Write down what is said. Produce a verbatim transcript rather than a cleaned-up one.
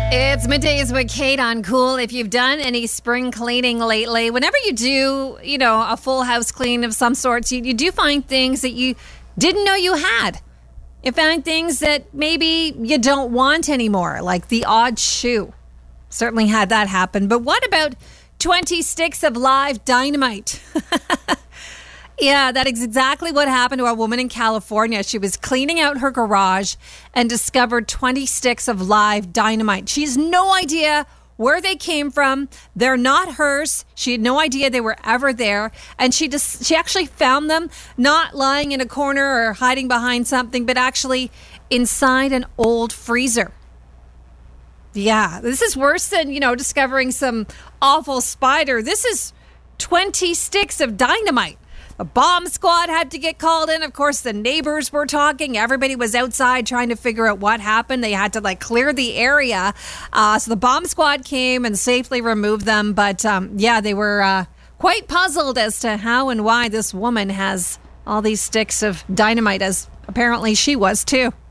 It's middays with Kate on Cool. If you've done any spring cleaning lately, whenever you do, you know, a full house clean of some sorts, you, you do find things that you didn't know you had. You find things that maybe you don't want anymore, like the odd shoe. Certainly had that happen. But what about twenty sticks of live dynamite? Yeah, that is exactly what happened to a woman in California. She was cleaning out her garage and discovered twenty sticks of live dynamite. She has no idea where they came from. They're not hers. She had no idea they were ever there. And she just she actually found them not lying in a corner or hiding behind something, but actually inside an old freezer. Yeah, this is worse than, you know, discovering some awful spider. This is twenty sticks of dynamite. A bomb squad had to get called in. Of course, the neighbors were talking. Everybody was outside trying to figure out what happened. They had to like clear the area. Uh, so the bomb squad came and safely removed them. But um, yeah, they were uh, quite puzzled as to how and why this woman has all these sticks of dynamite, as apparently she was too.